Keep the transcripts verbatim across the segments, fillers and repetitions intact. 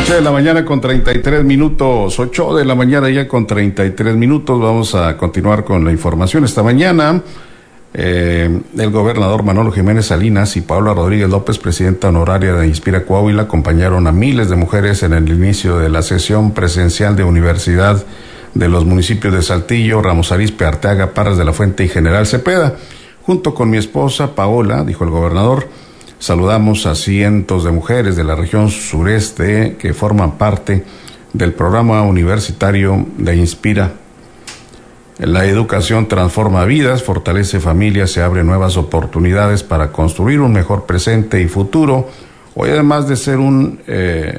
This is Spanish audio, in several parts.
ocho de la mañana con treinta y tres minutos, ocho de la mañana ya con treinta y tres minutos. Vamos a continuar con la información. Esta mañana, eh, el gobernador Manolo Jiménez Salinas y Paola Rodríguez López, presidenta honoraria de Inspira Coahuila, acompañaron a miles de mujeres en el inicio de la sesión presencial de Universidad de los municipios de Saltillo, Ramos Arizpe, Arteaga, Parras de la Fuente y General Cepeda. Junto con mi esposa Paola, dijo el gobernador, saludamos a cientos de mujeres de la región sureste que forman parte del programa universitario de Inspira. La educación transforma vidas, fortalece familias, se abren nuevas oportunidades para construir un mejor presente y futuro. Hoy, además de ser un eh,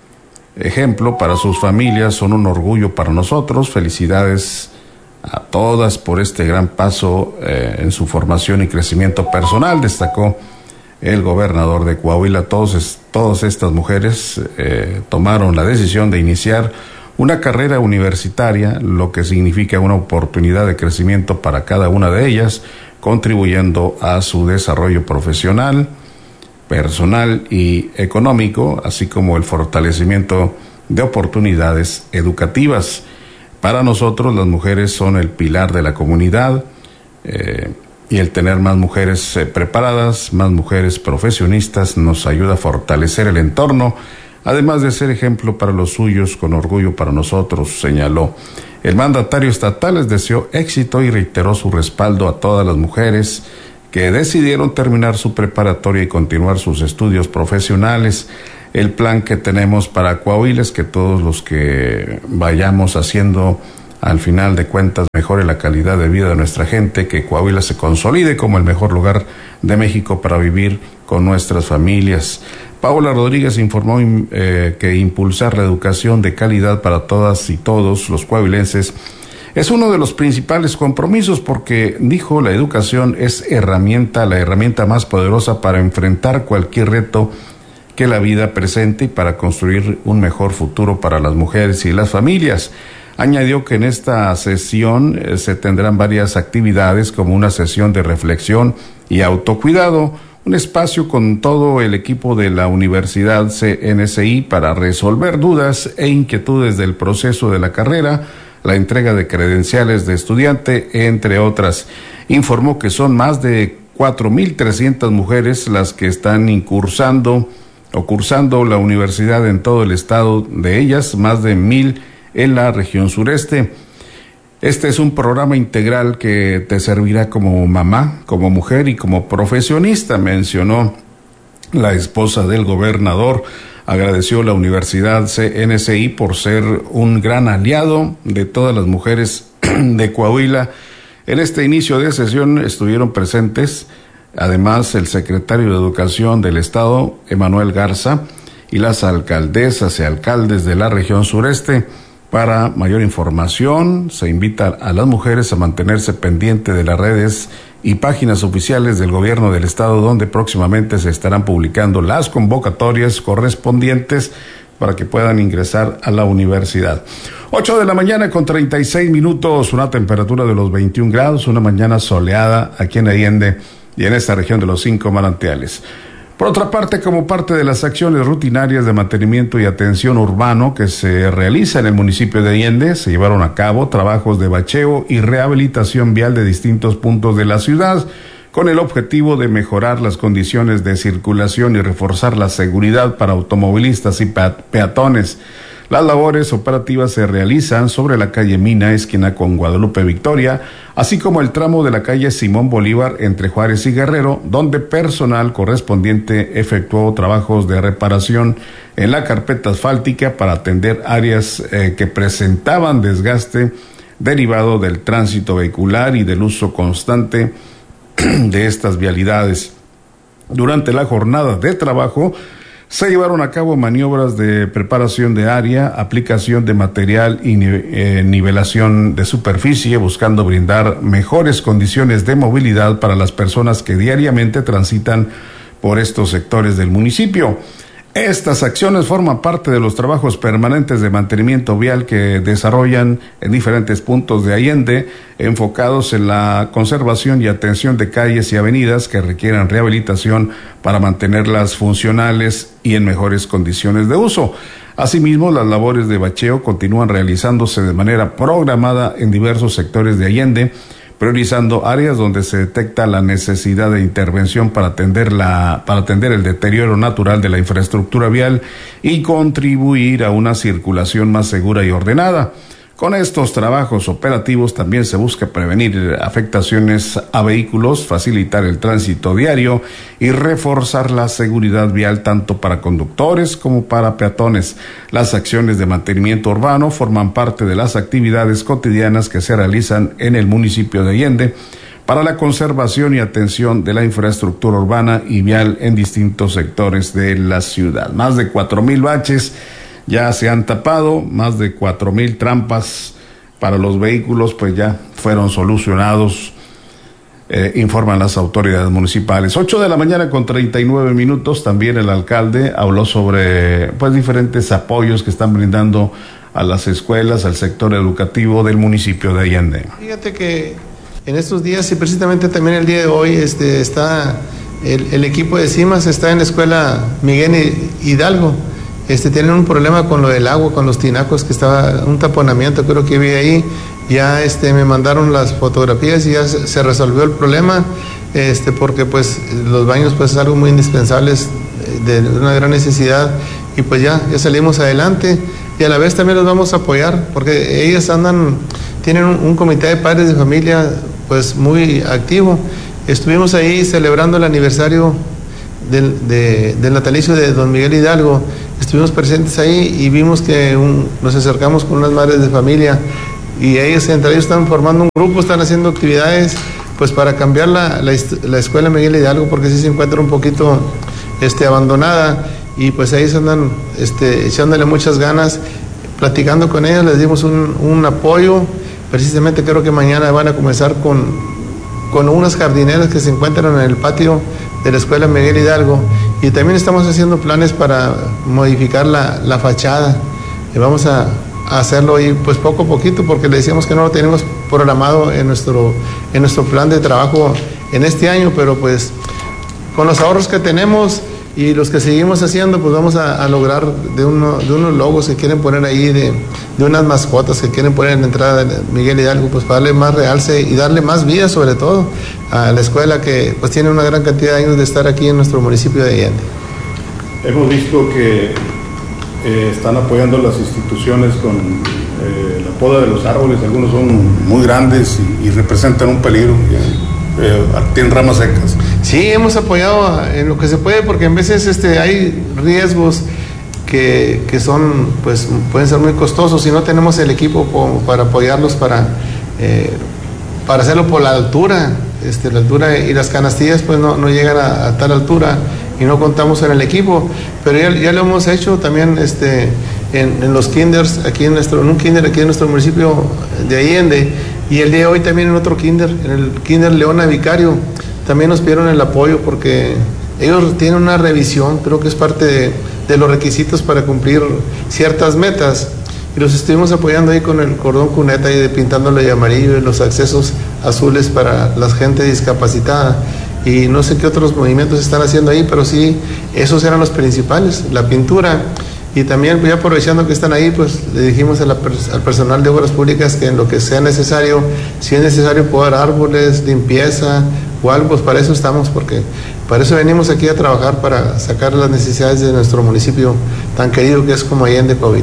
ejemplo para sus familias, son un orgullo para nosotros. Felicidades a todas por este gran paso eh, en su formación y crecimiento personal, destacó el gobernador de Coahuila. Todos, todas estas mujeres eh, tomaron la decisión de iniciar una carrera universitaria, lo que significa una oportunidad de crecimiento para cada una de ellas, contribuyendo a su desarrollo profesional, personal y económico, así como el fortalecimiento de oportunidades educativas. Para nosotros, las mujeres son el pilar de la comunidad, eh, y el tener más mujeres eh, preparadas, más mujeres profesionistas, nos ayuda a fortalecer el entorno, además de ser ejemplo para los suyos, con orgullo para nosotros, señaló. El mandatario estatal les deseó éxito y reiteró su respaldo a todas las mujeres que decidieron terminar su preparatoria y continuar sus estudios profesionales. El plan que tenemos para Coahuila es que todos los que vayamos haciendo, al final de cuentas, mejore la calidad de vida de nuestra gente, que Coahuila se consolide como el mejor lugar de México para vivir con nuestras familias. Paola Rodríguez informó eh, que impulsar la educación de calidad para todas y todos los coahuilenses es uno de los principales compromisos, porque, dijo, la educación es herramienta, la herramienta más poderosa para enfrentar cualquier reto que la vida presente y para construir un mejor futuro para las mujeres y las familias. Añadió que en esta sesión eh, se tendrán varias actividades, como una sesión de reflexión y autocuidado, un espacio con todo el equipo de la Universidad C N S I para resolver dudas e inquietudes del proceso de la carrera, la entrega de credenciales de estudiante, entre otras. Informó que son más de cuatro mil trescientas mujeres las que están incursando o cursando la universidad en todo el estado, de ellas más de mil en la región sureste. Este es un programa integral que te servirá como mamá, como mujer y como profesionista, mencionó la esposa del gobernador. Agradeció la Universidad C N S I por ser un gran aliado de todas las mujeres de Coahuila. En este inicio de sesión estuvieron presentes, además, el secretario de Educación del Estado, Emanuel Garza, y las alcaldesas y alcaldes de la región sureste. Para mayor información, se invita a las mujeres a mantenerse pendiente de las redes y páginas oficiales del gobierno del estado, donde próximamente se estarán publicando las convocatorias correspondientes para que puedan ingresar a la universidad. ocho de la mañana con treinta y seis minutos, una temperatura de los veintiún grados, una mañana soleada aquí en Allende y en esta región de los cinco manantiales. Por otra parte, como parte de las acciones rutinarias de mantenimiento y atención urbano que se realiza en el municipio de Allende, se llevaron a cabo trabajos de bacheo y rehabilitación vial de distintos puntos de la ciudad, con el objetivo de mejorar las condiciones de circulación y reforzar la seguridad para automovilistas y peatones. Las labores operativas se realizan sobre la calle Mina, esquina con Guadalupe Victoria, así como el tramo de la calle Simón Bolívar entre Juárez y Guerrero, donde personal correspondiente efectuó trabajos de reparación en la carpeta asfáltica para atender áreas eh, que presentaban desgaste derivado del tránsito vehicular y del uso constante de estas vialidades. Durante la jornada de trabajo, se llevaron a cabo maniobras de preparación de área, aplicación de material y eh, nivelación de superficie, buscando brindar mejores condiciones de movilidad para las personas que diariamente transitan por estos sectores del municipio. Estas acciones forman parte de los trabajos permanentes de mantenimiento vial que desarrollan en diferentes puntos de Allende, enfocados en la conservación y atención de calles y avenidas que requieran rehabilitación para mantenerlas funcionales y en mejores condiciones de uso. Asimismo, las labores de bacheo continúan realizándose de manera programada en diversos sectores de Allende, priorizando áreas donde se detecta la necesidad de intervención para atender la, para atender el deterioro natural de la infraestructura vial y contribuir a una circulación más segura y ordenada. Con estos trabajos operativos también se busca prevenir afectaciones a vehículos, facilitar el tránsito diario y reforzar la seguridad vial tanto para conductores como para peatones. Las acciones de mantenimiento urbano forman parte de las actividades cotidianas que se realizan en el municipio de Allende para la conservación y atención de la infraestructura urbana y vial en distintos sectores de la ciudad. Más de cuatro mil baches ya se han tapado, más de cuatro mil trampas para los vehículos pues ya fueron solucionados, eh, informan las autoridades municipales. Ocho de la mañana con treinta y nueve minutos, también el alcalde habló sobre pues diferentes apoyos que están brindando a las escuelas, al sector educativo del municipio de Allende. Fíjate que en estos días y precisamente también el día de hoy este, está el, el equipo de CIMAS está en la escuela Miguel Hidalgo. Este, tienen un problema con lo del agua, con los tinacos, que estaba un taponamiento, creo que vi ahí. Ya este, me mandaron las fotografías y ya se, se resolvió el problema, este, porque pues los baños pues es algo muy indispensable, de, de una gran necesidad, y pues ya, ya salimos adelante, y a la vez también los vamos a apoyar, porque ellas andan, tienen un, un comité de padres de familia pues muy activo. Estuvimos ahí celebrando el aniversario del, de, del natalicio de don Miguel Hidalgo. Estuvimos presentes ahí y vimos que un, nos acercamos con unas madres de familia y ellos entre ellos están formando un grupo, están haciendo actividades pues para cambiar la, la, la escuela Miguel Hidalgo, porque sí se encuentra un poquito este, abandonada, y pues ahí se andan este, echándole muchas ganas, platicando con ellos, les dimos un, un apoyo. Precisamente creo que mañana van a comenzar con, con unas jardineras que se encuentran en el patio de la escuela Miguel Hidalgo, y también estamos haciendo planes para modificar la, la fachada, y vamos a, a hacerlo ahí pues poco a poquito, porque le decíamos que no lo tenemos programado en nuestro, en nuestro plan de trabajo en este año, pero pues con los ahorros que tenemos y los que seguimos haciendo, pues vamos a, a lograr de, uno, de unos logos que quieren poner ahí, de, de unas mascotas que quieren poner en la entrada de Miguel Hidalgo, pues para darle más realce y darle más vida sobre todo a la escuela, que pues tiene una gran cantidad de años de estar aquí en nuestro municipio de Allende. Hemos visto que eh, están apoyando las instituciones con eh, la poda de los árboles, algunos son muy grandes y, y representan un peligro, eh, tienen ramas secas. Sí, hemos apoyado en lo que se puede, porque en veces este, hay riesgos que, que son, pues, pueden ser muy costosos, y no tenemos el equipo como para apoyarlos para, eh, para hacerlo por la altura, este, la altura, y las canastillas pues no, no llegan a, a tal altura y no contamos en el equipo, pero ya, ya lo hemos hecho también este, en, en los kinders, aquí en nuestro, en un kinder aquí en nuestro municipio de Allende, y el día de hoy también en otro kinder, en el kinder Leona Vicario. También nos pidieron el apoyo porque ellos tienen una revisión, creo que es parte de, de los requisitos para cumplir ciertas metas, y los estuvimos apoyando ahí con el cordón cuneta y de pintándole de amarillo y los accesos azules para la gente discapacitada, y no sé qué otros movimientos están haciendo ahí, pero sí, esos eran los principales, la pintura. Y también, ya aprovechando que están ahí, pues le dijimos a la, al personal de obras públicas que en lo que sea necesario, si es necesario podar árboles, limpieza o algo, pues para eso estamos, porque para eso venimos aquí a trabajar, para sacar las necesidades de nuestro municipio tan querido que es como Allende, Coahuila.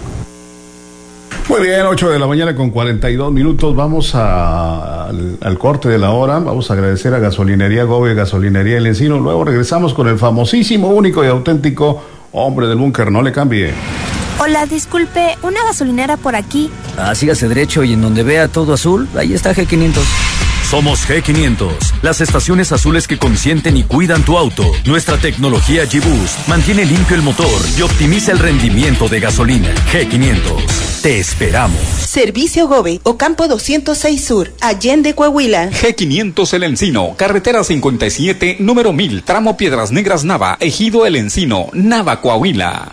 Muy bien, ocho de la mañana con cuarenta y dos minutos, vamos a, al, al corte de la hora. Vamos a agradecer a Gasolinería Gobe, Gasolinería El Encino. Luego regresamos con el famosísimo, único y auténtico hombre del búnker. No le cambie. Hola, disculpe, ¿una gasolinera por aquí? Ah, sígase derecho y en donde vea todo azul, ahí está G quinientos. Somos G quinientos, las estaciones azules que consienten y cuidan tu auto. Nuestra tecnología G-Boost mantiene limpio el motor y optimiza el rendimiento de gasolina. G quinientos, te esperamos. Servicio Gobe, Ocampo doscientos seis Sur, Allende, Coahuila. G quinientos El Encino, carretera cincuenta y siete, número mil, tramo Piedras Negras Nava, Ejido El Encino, Nava, Coahuila.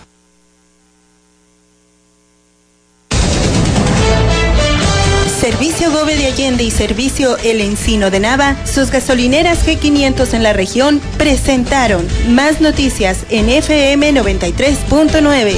Servicio Gobe de Allende y Servicio El Encino de Nava, sus gasolineras G quinientos en la región, presentaron Más Noticias en F M noventa y tres punto nueve.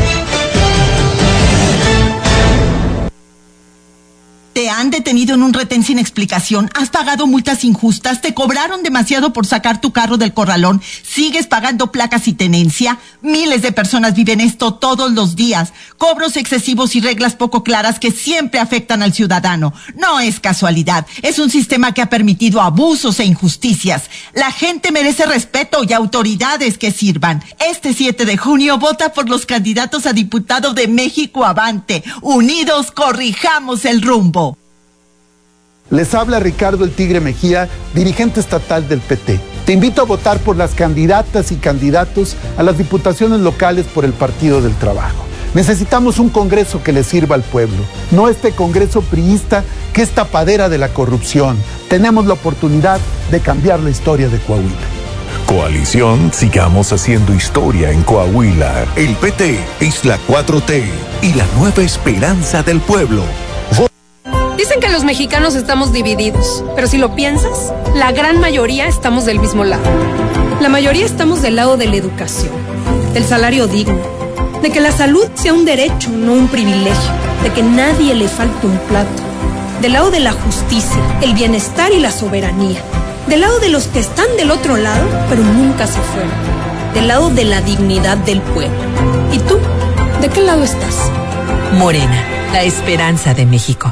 Te han detenido en un retén sin explicación, has pagado multas injustas, te cobraron demasiado por sacar tu carro del corralón, sigues pagando placas y tenencia. Miles de personas viven esto todos los días. Cobros excesivos y reglas poco claras que siempre afectan al ciudadano. No es casualidad, es un sistema que ha permitido abusos e injusticias. La gente merece respeto y autoridades que sirvan. Este siete de junio vota por los candidatos a diputado de México Avante. Unidos corrijamos el rumbo. Les habla Ricardo El Tigre Mejía, dirigente estatal del P T. Te invito a votar por las candidatas y candidatos a las diputaciones locales por el Partido del Trabajo. Necesitamos un Congreso que le sirva al pueblo, no este Congreso priista que es tapadera de la corrupción. Tenemos la oportunidad de cambiar la historia de Coahuila. Coalición Sigamos Haciendo Historia en Coahuila. El P T es la cuatro T y la nueva esperanza del pueblo. Dicen que los mexicanos estamos divididos, pero si lo piensas, la gran mayoría estamos del mismo lado. La mayoría estamos del lado de la educación, del salario digno, de que la salud sea un derecho, no un privilegio, de que nadie le falte un plato, del lado de la justicia, el bienestar y la soberanía, del lado de los que están del otro lado, pero nunca se fueron, del lado de la dignidad del pueblo. ¿Y tú? ¿De qué lado estás? Morena, la esperanza de México.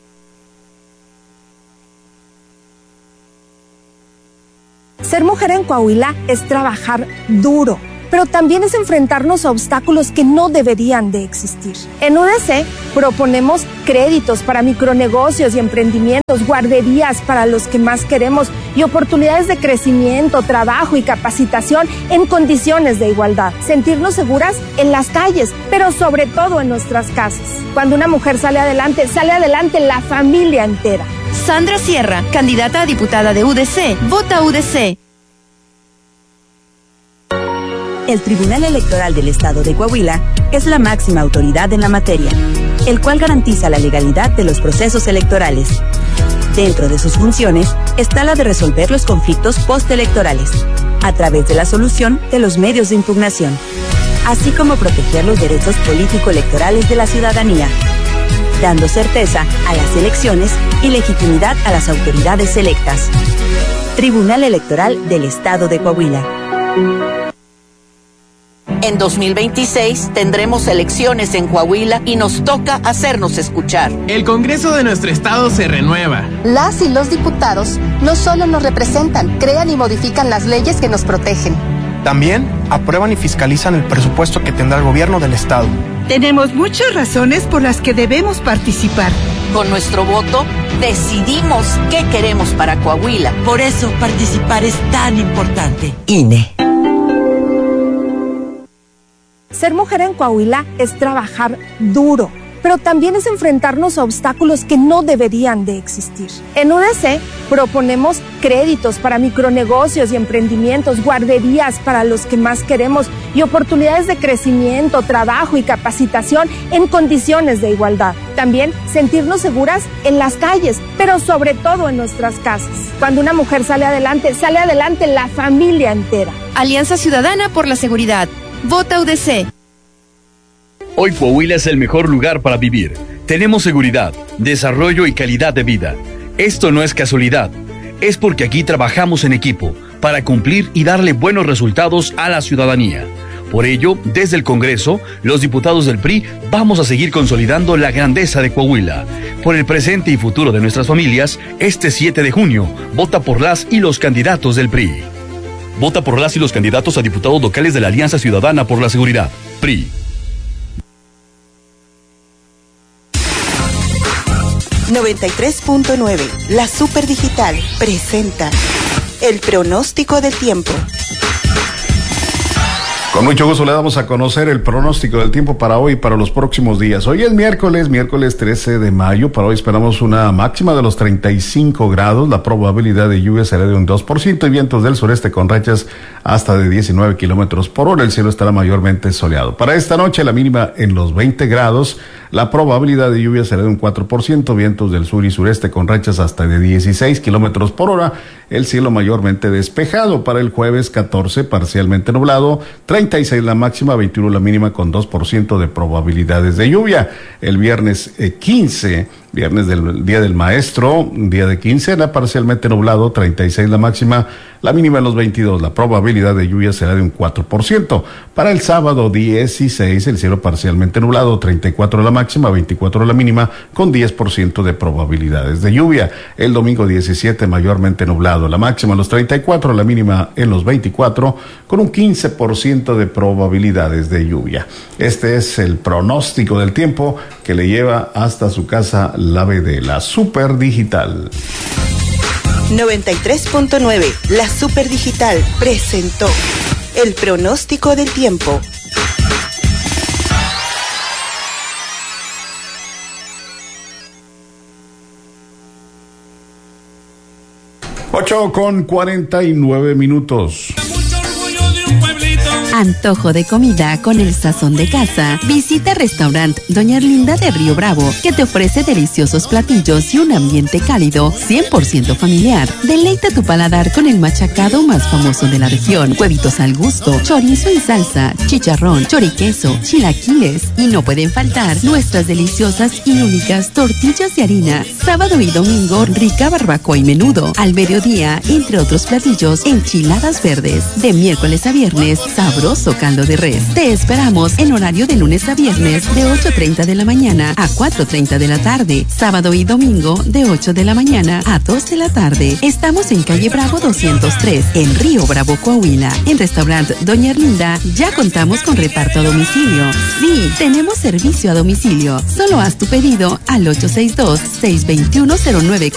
Ser mujer en Coahuila es trabajar duro, pero también es enfrentarnos a obstáculos que no deberían de existir. En U D C proponemos créditos para micronegocios y emprendimientos, guarderías para los que más queremos y oportunidades de crecimiento, trabajo y capacitación en condiciones de igualdad. Sentirnos seguras en las calles, pero sobre todo en nuestras casas. Cuando una mujer sale adelante, sale adelante la familia entera. Sandra Sierra, candidata a diputada de U D C. Vota U D C. El Tribunal Electoral del Estado de Coahuila es la máxima autoridad en la materia, el cual garantiza la legalidad de los procesos electorales. Dentro de sus funciones está la de resolver los conflictos postelectorales, a través de la solución de los medios de impugnación, así como proteger los derechos político-electorales de la ciudadanía, dando certeza a las elecciones y legitimidad a las autoridades electas. Tribunal Electoral del Estado de Coahuila. En dos mil veintiséis tendremos elecciones en Coahuila y nos toca hacernos escuchar. El Congreso de nuestro estado se renueva. Las y los diputados no solo nos representan, crean y modifican las leyes que nos protegen. También aprueban y fiscalizan el presupuesto que tendrá el gobierno del estado. Tenemos muchas razones por las que debemos participar. Con nuestro voto decidimos qué queremos para Coahuila. Por eso participar es tan importante. I N E. Ser mujer en Coahuila es trabajar duro, pero también es enfrentarnos a obstáculos que no deberían de existir. En U D C proponemos créditos para micronegocios y emprendimientos, guarderías para los que más queremos y oportunidades de crecimiento, trabajo y capacitación en condiciones de igualdad. También sentirnos seguras en las calles, pero sobre todo en nuestras casas. Cuando una mujer sale adelante, sale adelante la familia entera. Alianza Ciudadana por la Seguridad. Vota U D C. Hoy Coahuila es el mejor lugar para vivir. Tenemos seguridad, desarrollo y calidad de vida. Esto no es casualidad. Es porque aquí trabajamos en equipo para cumplir y darle buenos resultados a la ciudadanía. Por ello, desde el Congreso, los diputados del P R I vamos a seguir consolidando la grandeza de Coahuila. Por el presente y futuro de nuestras familias, este siete de junio, vota por las y los candidatos del P R I. Vota por las y los candidatos a diputados locales de la Alianza Ciudadana por la Seguridad, P R I. noventa y tres punto nueve, la Super Digital, presenta el pronóstico del tiempo. Con mucho gusto le damos a conocer el pronóstico del tiempo para hoy y para los próximos días. Hoy es miércoles, miércoles trece de mayo. Para hoy esperamos una máxima de los treinta y cinco grados. La probabilidad de lluvia será de un dos por ciento y vientos del sureste con rachas hasta de diecinueve kilómetros por hora. El cielo estará mayormente soleado. Para esta noche la mínima en los veinte grados. La probabilidad de lluvia será de un cuatro por ciento, vientos del sur y sureste con rachas hasta de dieciséis kilómetros por hora. El cielo mayormente despejado. Para el jueves catorce, parcialmente nublado, treinta y seis la máxima, veintiuno la mínima con dos por ciento de probabilidades de lluvia. El viernes eh, quince, viernes del Día del Maestro, día de quincena, parcialmente nublado, treinta y seis la máxima, la mínima en los veintidós. La probabilidad de lluvia será de un cuatro por ciento. Para el sábado dieciséis, el cielo parcialmente nublado, treinta y cuatro la máxima, veinticuatro la mínima, con diez por ciento de probabilidades de lluvia. El domingo diecisiete, mayormente nublado, la máxima en los treinta y cuatro, la mínima en los veinticuatro, con un quince por ciento de probabilidades de lluvia. Este es el pronóstico del tiempo que le lleva hasta su casa la B de la Super Digital. noventa y tres punto nueve, la Super Digital, presentó el pronóstico del tiempo. Ocho con cuarenta y nueve minutos. Antojo de comida con el sazón de casa. Visita Restaurant Doña Erlinda de Río Bravo, que te ofrece deliciosos platillos y un ambiente cálido, cien por ciento familiar. Deleita tu paladar con el machacado más famoso de la región, huevitos al gusto, chorizo en salsa, chicharrón, choriqueso, chilaquiles. Y no pueden faltar nuestras deliciosas y únicas tortillas de harina. Sábado y domingo, rica barbacoa y menudo. Al mediodía, entre otros platillos, enchiladas verdes. De miércoles a viernes, sabroso caldo de res. Te esperamos en horario de lunes a viernes de ocho treinta de la mañana a cuatro treinta de la tarde. Sábado y domingo de ocho de la mañana a dos de la tarde. Estamos en calle Bravo doscientos tres, en Río Bravo, Coahuila. En Restaurant Doña Erlinda ya contamos con reparto a domicilio. Sí, tenemos servicio a domicilio. Solo haz tu pedido al ocho seis dos, seis dos uno, cero nueve